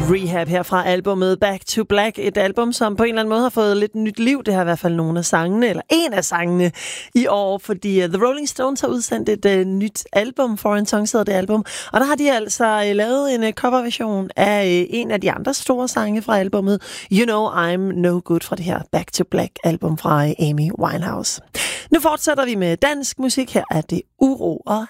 Rehab her fra albumet Back to Black. Et album, som på en eller anden måde har fået lidt nyt liv. Det har i hvert fald nogle af sangene, eller en af sangene i år, fordi The Rolling Stones har udsendt et nyt album, Foreign Tongues hedder det album. Og der har de altså lavet en coverversion af en af de andre store sange fra albumet, You Know I'm No Good, fra det her Back to Black album fra Amy Winehouse. Nu fortsætter vi med dansk musik. Her er det Uro og